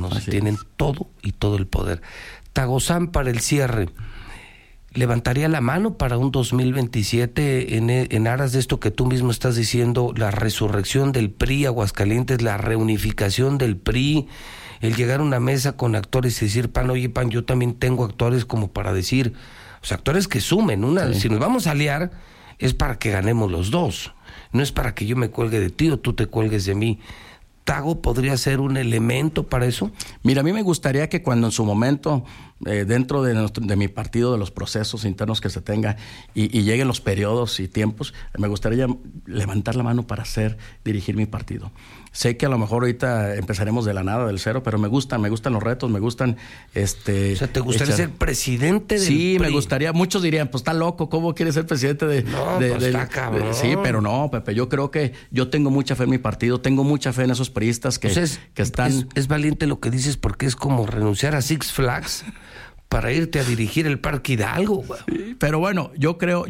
gobiernos. Así tienen todo y todo el poder. Tagozán, para el cierre, ¿levantaría la mano para un 2027 en aras de esto que tú mismo estás diciendo, la resurrección del PRI Aguascalientes, la reunificación del PRI, el llegar a una mesa con actores y decir, PAN, oye, PAN, yo también tengo actores como para decir, o sea, actores que sumen, si nos vamos a aliar, es para que ganemos los dos, no es para que yo me cuelgue de ti o tú te cuelgues de mí. ¿Tago podría ser un elemento para eso? Mira, a mí me gustaría que cuando en su momento, dentro de mi partido, de los procesos internos que se tenga y lleguen los periodos y tiempos, me gustaría levantar la mano para dirigir mi partido. Sé que a lo mejor ahorita empezaremos de la nada, del cero, pero me gustan los retos, me gustan... O sea, ¿te gustaría ser presidente del Sí, PRI? me gustaría. Muchos dirían, pues está loco, ¿cómo quieres ser presidente de...? No, pues está cabrón. Sí, pero no, Pepe, yo creo que yo tengo mucha fe en mi partido, tengo mucha fe en esos priistas que están... Es valiente lo que dices, porque es como renunciar a Six Flags para irte a dirigir el Parque Hidalgo. Sí, pero bueno, yo creo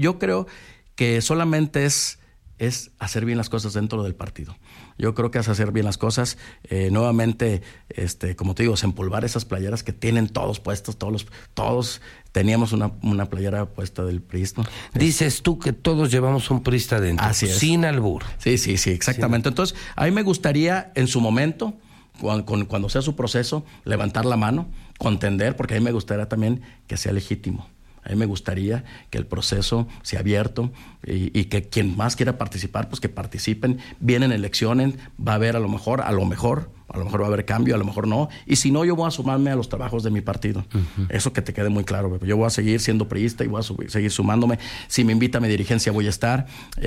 que solamente es hacer bien las cosas dentro del partido. Yo creo que es hacer bien las cosas, nuevamente, como te digo, desempolvar esas playeras que tienen todos puestos, todos teníamos una playera puesta del PRI, ¿no? Dices tú que todos llevamos un priista dentro, así es. Sin albur. Sí, exactamente. Sí. Entonces, a mí me gustaría, en su momento, cuando sea su proceso, levantar la mano, contender, porque a mí me gustaría también que sea legítimo. A mí me gustaría que el proceso sea abierto y que quien más quiera participar, pues que participen. Vienen elecciones, va a haber a lo mejor va a haber cambio, a lo mejor no. Y si no, yo voy a sumarme a los trabajos de mi partido. Uh-huh. Eso que te quede muy claro, Pepe. Yo voy a seguir siendo priista y voy a seguir sumándome. Si me invita a mi dirigencia, voy a estar.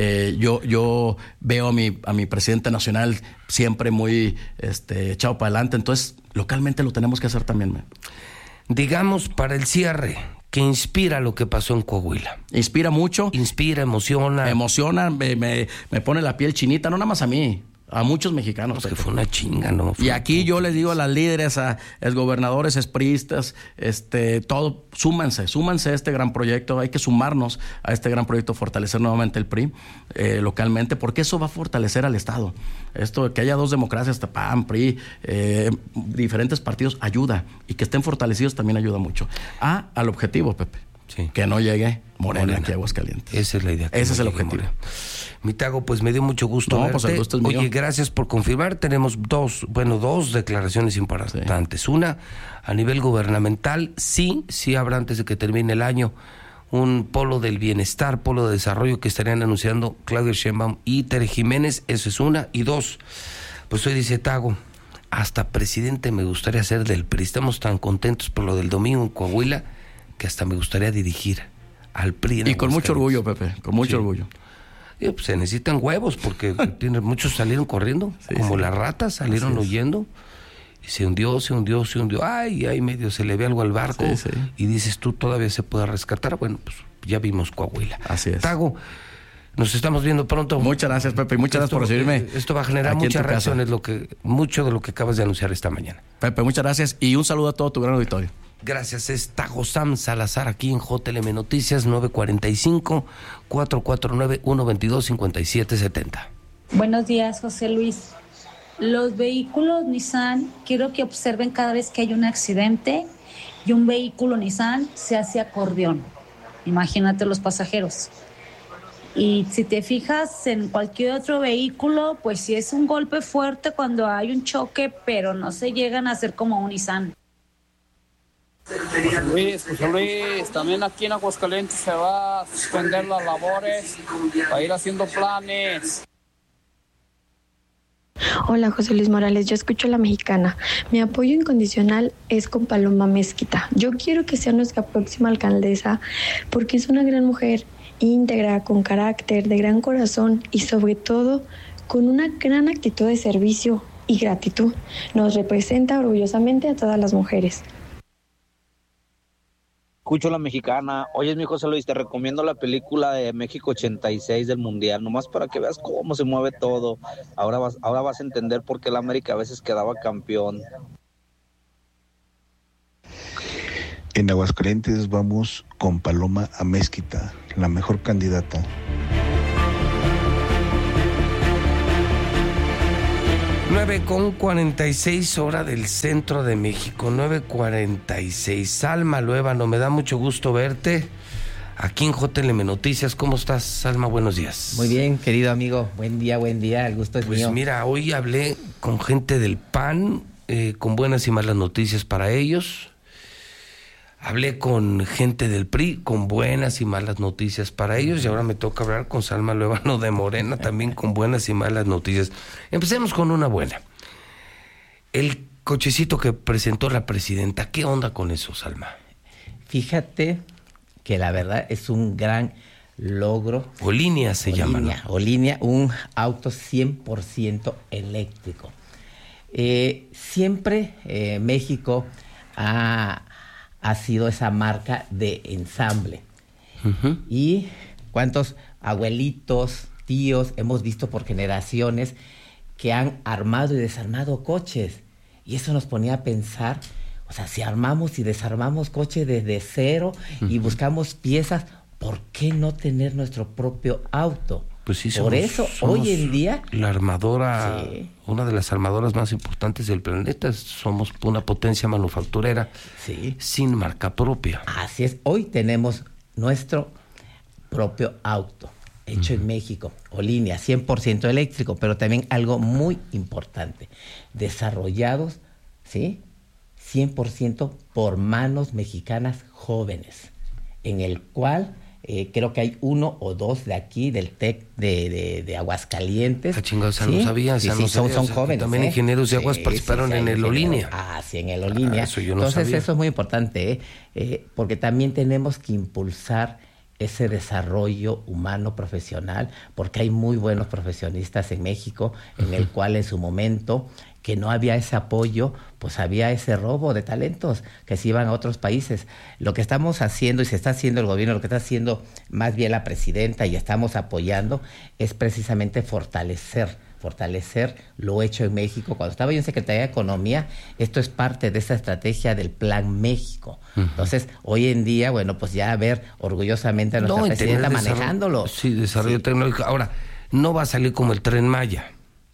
Yo veo a mi presidente nacional siempre muy echado para adelante. Entonces, localmente lo tenemos que hacer también. Digamos, para el cierre, que inspira lo que pasó en Coahuila. Inspira mucho. Inspira, emociona. Me emociona, me pone la piel chinita, no nada más a mí, a muchos mexicanos. Pues que fue una chinga, ¿no? Y aquí yo les digo a las líderes, a los gobernadores, priistas, todo, súmense a este gran proyecto. Hay que sumarnos a este gran proyecto, fortalecer nuevamente el PRI localmente, porque eso va a fortalecer al Estado. Esto, que haya dos democracias, PAN, PRI, diferentes partidos, ayuda. Y que estén fortalecidos también ayuda mucho. Al objetivo, Pepe. Sí. Que no llegue Morena aquí a Aguascalientes. Esa es la idea. Ese es el objetivo. Mi Tago, pues me dio mucho gusto verte. Pues el gusto es mío. Oye, gracias por confirmar. Tenemos dos declaraciones importantes. Sí. Una, a nivel gubernamental, sí habrá antes de que termine el año un polo del bienestar, polo de desarrollo que estarían anunciando Claudia Sheinbaum y Tere Jiménez. Eso es una. Y dos, pues hoy dice Tago, hasta presidente me gustaría ser del PRI. Estamos tan contentos por lo del domingo en Coahuila que hasta me gustaría dirigir al PRI. Y con mucho orgullo, Pepe, con mucho orgullo. Y pues se necesitan huevos porque muchos salieron corriendo, como las ratas salieron huyendo. Y se hundió. Ay, medio se le ve algo al barco. Sí. Y dices tú, todavía se puede rescatar. Bueno, pues ya vimos Coahuila. Así es. Tago, nos estamos viendo pronto. Muchas gracias, Pepe, y muchas gracias por recibirme. Esto va a generar muchas reacciones, mucho de lo que acabas de anunciar esta mañana. Pepe, muchas gracias y un saludo a todo tu gran auditorio. Gracias, es Tagozán Salazar aquí en JLM Noticias 945-449-122-5770. Buenos días, José Luis. Los vehículos Nissan, quiero que observen cada vez que hay un accidente y un vehículo Nissan se hace acordeón. Imagínate los pasajeros. Y si te fijas en cualquier otro vehículo, pues sí es un golpe fuerte cuando hay un choque, pero no se llegan a hacer como un Nissan. José Luis, también aquí en Aguascalientes se va a suspender las labores para ir haciendo planes. Hola, José Luis Morales, yo escucho La Mexicana. Mi apoyo incondicional es con Paloma Mezquita. Yo quiero que sea nuestra próxima alcaldesa porque es una gran mujer, íntegra, con carácter, de gran corazón y sobre todo con una gran actitud de servicio y gratitud. Nos representa orgullosamente a todas las mujeres. Escucho La Mexicana. Oye, mi José Luis, te recomiendo la película de México 86 del Mundial, nomás para que veas cómo se mueve todo. Ahora vas a entender por qué el América a veces quedaba campeón. En Aguascalientes vamos con Paloma Amezquita, la mejor candidata. 9:46 hora del centro de México, 9:46. Alma Luébano, me da mucho gusto verte aquí en JLM Noticias. ¿Cómo estás, Alma? Buenos días. Muy bien, querido amigo. Buen día, el gusto es mío. Pues mira, hoy hablé con gente del PAN, con buenas y malas noticias para ellos. Hablé con gente del PRI, con buenas y malas noticias para ellos, y ahora me toca hablar con Salma Luébano de Morena, también con buenas y malas noticias. Empecemos con una buena. El cochecito que presentó la presidenta, ¿qué onda con eso, Salma? Fíjate que la verdad es un gran logro. Olinea se llama, ¿no? Olinea, un auto 100% eléctrico. Siempre México ha sido esa marca de ensamble. Uh-huh. Y cuántos abuelitos, tíos, hemos visto por generaciones que han armado y desarmado coches. Y eso nos ponía a pensar, o sea, si armamos y desarmamos coches desde cero, uh-huh, y buscamos piezas, ¿por qué no tener nuestro propio auto? Pues sí, por eso, hoy en día... La armadora, sí, una de las armadoras más importantes del planeta. Somos una potencia manufacturera, sí, sin marca propia. Así es. Hoy tenemos nuestro propio auto, hecho, uh-huh, en México. Olinea, 100% eléctrico, pero también algo muy importante. Desarrollados, ¿sí?, 100% por manos mexicanas jóvenes, en el cual... creo que hay uno o dos de aquí, del TEC de Aguascalientes. Chingados, ¿sí? No sabía. Sí, no sabía, son jóvenes. También ingenieros de aguas participaron en el Olinea. Sí, en el Olinea. Eso yo no Entonces, sabía. Eso es muy importante, porque también tenemos que impulsar ese desarrollo humano profesional, porque hay muy buenos profesionistas en México, en, uh-huh, el cual en su momento... que no había ese apoyo, pues había ese robo de talentos que se iban a otros países. Lo que estamos haciendo, y se está haciendo el gobierno, lo que está haciendo más bien la presidenta, y estamos apoyando, es precisamente fortalecer lo hecho en México. Cuando estaba yo en Secretaría de Economía, esto es parte de esa estrategia del Plan México. Uh-huh. Entonces, hoy en día, bueno, pues ya ver orgullosamente a nuestra presidenta manejándolo. Sí, desarrollo tecnológico. Ahora, no va a salir como el Tren Maya.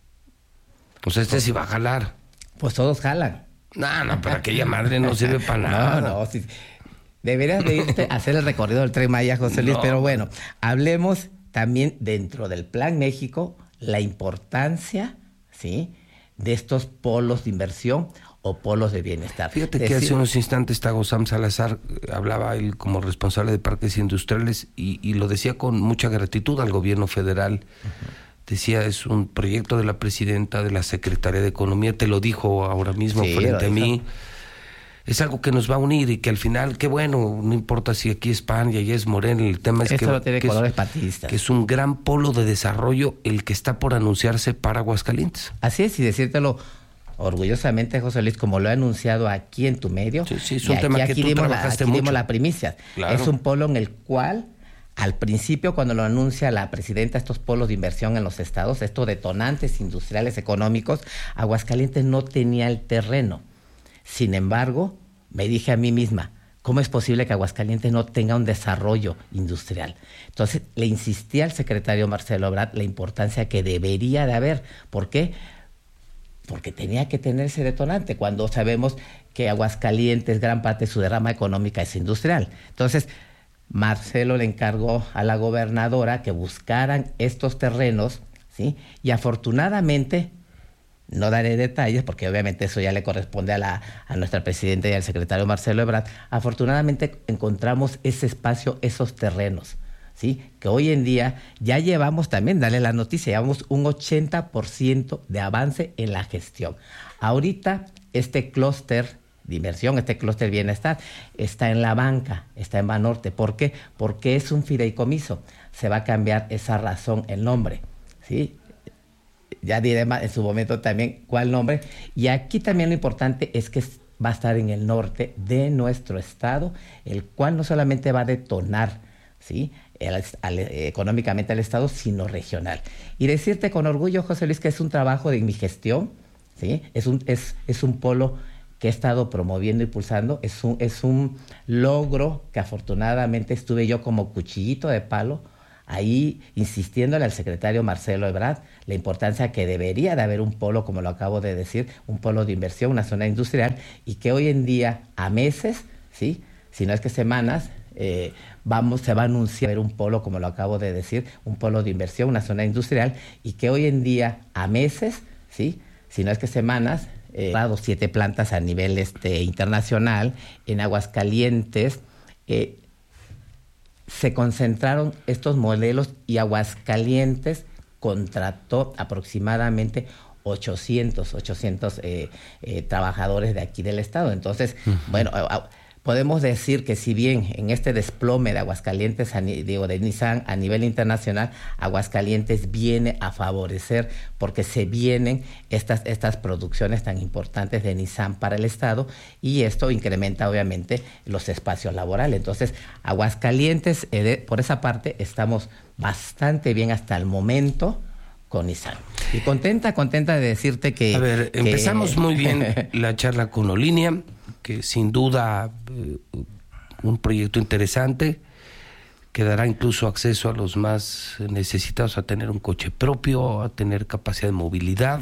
O sea, sí va a jalar. Pues todos jalan. No, pero aquella madre no sirve para nada. No, sí. Deberías de irte a hacer el recorrido del Tren Maya, José Luis. Pero bueno, hablemos también dentro del Plan México, la importancia, ¿sí?, de estos polos de inversión o polos de bienestar. Fíjate que hace unos instantes Tagosam Salazar hablaba él como responsable de parques industriales y lo decía con mucha gratitud al gobierno federal. Uh-huh. Decía, es un proyecto de la presidenta, de la Secretaría de Economía, te lo dijo ahora mismo, sí, frente a mí. Es algo que nos va a unir y que al final, qué bueno, no importa si aquí es PAN y allá es Morena, el tema es no tiene colores partidistas. Que es un gran polo de desarrollo el que está por anunciarse para Aguascalientes. Así es, y decírtelo orgullosamente, José Luis, como lo he anunciado aquí en tu medio. Sí, es un tema que tú trabajaste mucho. Dimos la primicia. Claro. Es un polo en el cual... Al principio, cuando lo anuncia la presidenta, estos polos de inversión en los estados, estos detonantes industriales económicos, Aguascalientes no tenía el terreno. Sin embargo, me dije a mí misma, ¿cómo es posible que Aguascalientes no tenga un desarrollo industrial? Entonces, le insistí al secretario Marcelo Ebrard la importancia que debería de haber. ¿Por qué? Porque tenía que tener ese detonante, cuando sabemos que Aguascalientes, gran parte de su derrama económica es industrial. Entonces, Marcelo le encargó a la gobernadora que buscaran estos terrenos, ¿sí? Y afortunadamente, no daré detalles porque obviamente eso ya le corresponde a nuestra presidenta y al secretario Marcelo Ebrard, afortunadamente encontramos ese espacio, esos terrenos, ¿sí? Que hoy en día ya llevamos también, dale la noticia, llevamos un 80% de avance en la gestión. Ahorita este clúster de inversión, este clúster bienestar, está en la banca, está en Banorte. ¿Por qué? Porque es un fideicomiso. Se va a cambiar esa razón, el nombre, ¿sí? Ya diré más en su momento también cuál nombre. Y aquí también lo importante es que va a estar en el norte de nuestro estado, el cual no solamente va a detonar, ¿sí?, económicamente al estado, sino regional. Y decirte con orgullo, José Luis, que es un trabajo de mi gestión, ¿sí? Es un polo que he estado promoviendo y impulsando, es un logro que afortunadamente estuve yo como cuchillito de palo ahí insistiéndole al secretario Marcelo Ebrard la importancia que debería de haber un polo, como lo acabo de decir, un polo de inversión, una zona industrial, y que hoy en día, a meses, ¿sí?, si no es que semanas, se va a anunciar un polo, como lo acabo de decir, un polo de inversión, una zona industrial, y que hoy en día, a meses, ¿sí?, si no es que semanas, 7 plantas a nivel internacional. En Aguascalientes se concentraron estos modelos y Aguascalientes contrató aproximadamente 800 trabajadores de aquí del estado. Entonces, bueno, podemos decir que si bien en este desplome de Aguascalientes, de Nissan a nivel internacional, Aguascalientes viene a favorecer porque se vienen estas producciones tan importantes de Nissan para el estado, y esto incrementa obviamente los espacios laborales. Entonces, Aguascalientes, por esa parte, estamos bastante bien hasta el momento con Nissan. Y contenta de decirte que... A ver, empezamos muy bien la charla con Olinia, que sin duda un proyecto interesante, que dará incluso acceso a los más necesitados a tener un coche propio, a tener capacidad de movilidad.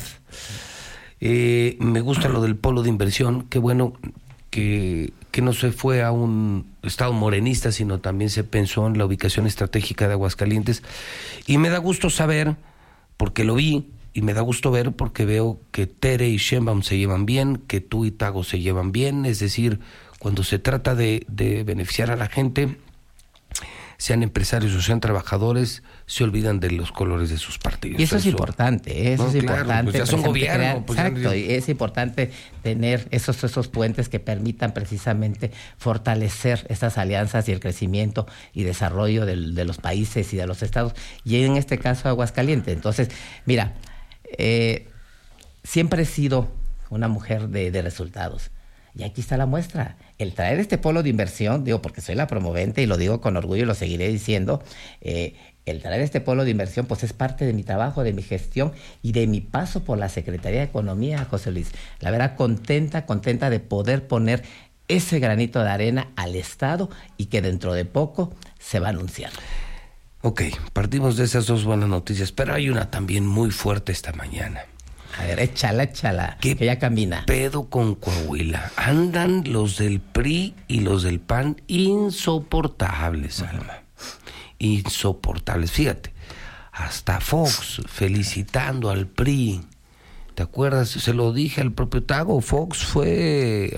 Me gusta lo del polo de inversión, qué bueno que no se fue a un estado morenista, sino también se pensó en la ubicación estratégica de Aguascalientes, y me da gusto saber, porque lo vi, y me da gusto ver porque veo que Tere y Sheinbaum se llevan bien, que tú y Tago se llevan bien. Es decir, cuando se trata de beneficiar a la gente, sean empresarios o sean trabajadores, se olvidan de los colores de sus partidos. Y eso es importante, es importante. Pues ya son gobierno. Exacto, y es importante tener esos puentes que permitan precisamente fortalecer estas alianzas y el crecimiento y desarrollo de los países y de los estados, y en este caso Aguascalientes. Entonces, mira, siempre he sido una mujer de resultados, y aquí está la muestra. El traer este polo de inversión, digo porque soy la promovente y lo digo con orgullo y lo seguiré diciendo, el traer este polo de inversión pues es parte de mi trabajo, de mi gestión y de mi paso por la Secretaría de Economía, José Luis. La verdad, contenta de poder poner ese granito de arena al Estado, y que dentro de poco se va a anunciar. Ok, partimos de esas dos buenas noticias, pero hay una también muy fuerte esta mañana. A ver, échala, que ya camina. Pedo con Coahuila. Andan los del PRI y los del PAN insoportables, Alma. Insoportables. Fíjate, hasta Fox felicitando al PRI. ¿Te acuerdas? Se lo dije al propio Tago. Fox fue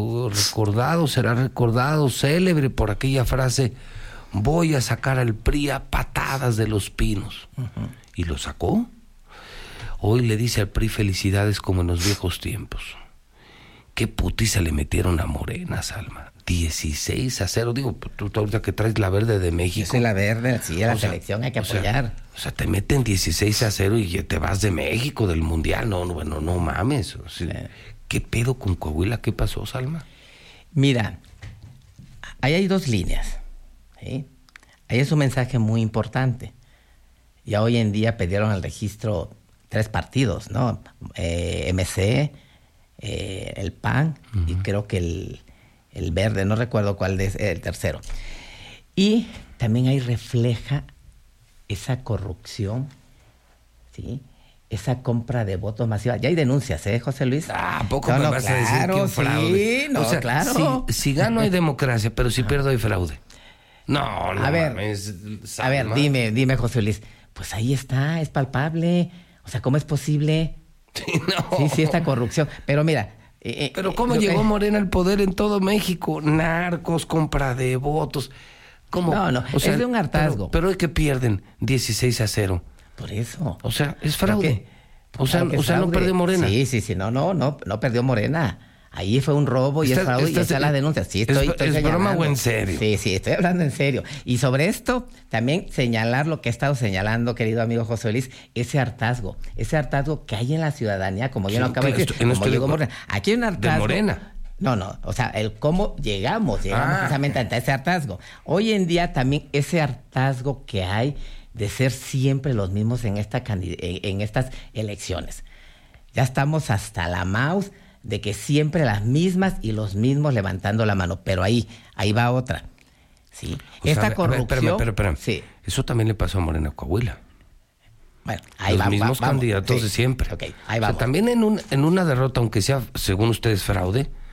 será recordado, célebre por aquella frase: voy a sacar al PRI a patadas de los pinos. Y lo sacó. Hoy le dice al PRI felicidades como en los viejos tiempos. Qué putiza le metieron a Morena, Salma. 16-0. Digo, tú ahorita que traes la verde de México. Sí, la verde, sí, a la selección hay que apoyar. O sea, te meten 16-0 y te vas de México, del Mundial. No mames. O sea, ¿qué pedo con Coahuila? ¿Qué pasó, Salma? Mira, ahí hay dos líneas, ¿sí? Ahí es un mensaje muy importante. Ya hoy en día pidieron al registro 3 partidos, ¿no? MC, el PAN, y creo que el verde, no recuerdo cuál es el tercero. Y también ahí refleja esa corrupción, ¿sí? Esa compra de votos masiva. Ya hay denuncias, José Luis? ¿A poco me vas a decir que un fraude? Sí, o sea, claro. Si gano hay democracia, pero si pierdo hay fraude. No, a ver, dime, José Luis. Pues ahí está, es palpable. O sea, ¿cómo es posible? Sí, esta corrupción. Pero mira... Pero ¿cómo llegó Morena al poder en todo México? Narcos, compra de votos. ¿Cómo? No, o sea, es de un hartazgo. Pero es que pierden 16-0. Por eso. O sea, es fraude. O sea, no perdió Morena. Sí, no perdió Morena. Ahí fue un robo y es fraude y está la denuncia. Sí, estoy ¿Es broma o en serio? Sí, estoy hablando en serio. Y sobre esto, también señalar lo que he estado señalando, querido amigo José Luis, ese hartazgo que hay en la ciudadanía, como yo no acabo de decir, como llegó Morena. Aquí hay un hartazgo. ¿De Morena? No, o sea, el cómo llegamos precisamente ante ese hartazgo. Hoy en día también ese hartazgo que hay de ser siempre los mismos en estas elecciones. Ya estamos hasta la mouse de que siempre las mismas y los mismos levantando la mano. Pero ahí va otra. Sí. O sea, Esta corrupción... Espérame. Sí. Eso también le pasó a Morena Coahuila. Bueno, ahí Los mismos vamos. candidatos Sí. de siempre. Ok, ahí vamos. O sea, también en una derrota, aunque sea, según ustedes, fraude,